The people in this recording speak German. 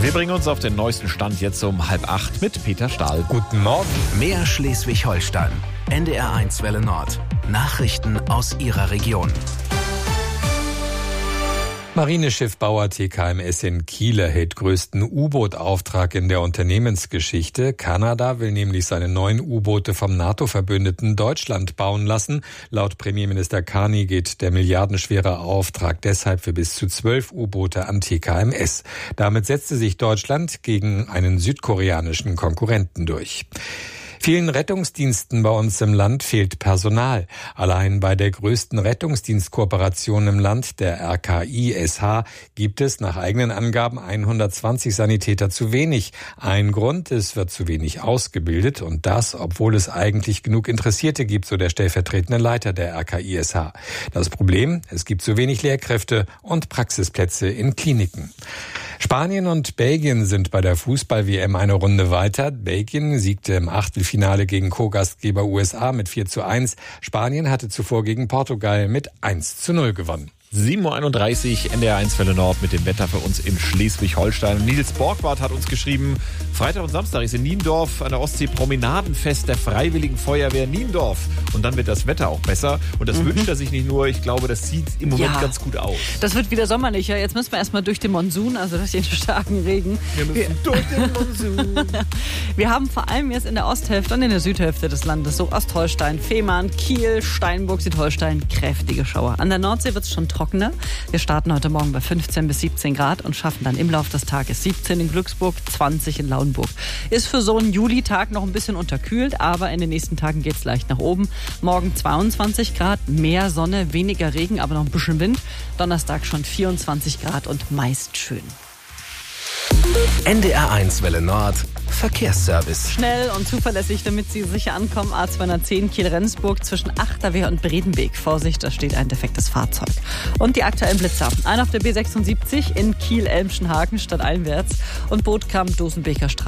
Wir bringen uns auf den neuesten Stand jetzt um 7:30 mit Peter Stahl. Guten Morgen. Mehr Schleswig-Holstein. NDR1 Welle Nord. Nachrichten aus Ihrer Region. Marineschiffbauer TKMS in Kiel erhält größten U-Boot-Auftrag in der Unternehmensgeschichte. Kanada will nämlich seine neuen U-Boote vom NATO-Verbündeten Deutschland bauen lassen. Laut Premierminister Carney geht der milliardenschwere Auftrag deshalb für bis zu 12 U-Boote an TKMS. Damit setzte sich Deutschland gegen einen südkoreanischen Konkurrenten durch. Vielen Rettungsdiensten bei uns im Land fehlt Personal. Allein bei der größten Rettungsdienstkooperation im Land, der RKI-SH, gibt es nach eigenen Angaben 120 Sanitäter zu wenig. Ein Grund, es wird zu wenig ausgebildet und das, obwohl es eigentlich genug Interessierte gibt, so der stellvertretende Leiter der RKI-SH. Das Problem, es gibt zu wenig Lehrkräfte und Praxisplätze in Kliniken. Spanien und Belgien sind bei der Fußball-WM eine Runde weiter. Belgien siegte im Achtelfinale gegen Co-Gastgeber USA mit 4:1. Spanien hatte zuvor gegen Portugal mit 1:0 gewonnen. 7:31 Uhr, NDR1 Welle Nord mit dem Wetter für uns in Schleswig-Holstein. Nils Borgward hat uns geschrieben, Freitag und Samstag ist in Niendorf an der Ostsee Promenadenfest der Freiwilligen Feuerwehr Niendorf. Und dann wird das Wetter auch besser. Und das wünscht er sich nicht nur, ich glaube, das sieht im Moment ganz gut aus. Das wird wieder sommerlicher. Jetzt müssen wir erstmal durch den Monsun, also durch den starken Regen. Wir müssen durch den Monsun. Wir haben vor allem jetzt in der Osthälfte und in der Südhälfte des Landes, so Ostholstein, Fehmarn, Kiel, Steinburg, Südholstein, kräftige Schauer. An der Nordsee wird es schon trockener. Wir starten heute Morgen bei 15 bis 17 Grad und schaffen dann im Laufe des Tages 17 in Glücksburg, 20 in Lauenburg. Ist für so einen Julitag noch ein bisschen unterkühlt, aber in den nächsten Tagen geht es leicht nach oben. Morgen 22 Grad, mehr Sonne, weniger Regen, aber noch ein bisschen Wind. Donnerstag schon 24 Grad und meist schön. NDR1 Welle Nord. Verkehrsservice. Schnell und zuverlässig, damit Sie sicher ankommen. A210 Kiel-Rendsburg zwischen Achterwehr und Bredenbeek. Vorsicht, da steht ein defektes Fahrzeug. Und die aktuellen Blitzer. Einer auf der B76 in Kiel-Elmschenhagen stadteinwärts und Bootkamp-Dosenbeker Straße.